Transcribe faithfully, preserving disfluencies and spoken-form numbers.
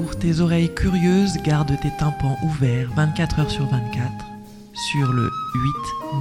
Pour tes oreilles curieuses, garde tes tympans ouverts vingt-quatre heures sur vingt-quatre sur le huit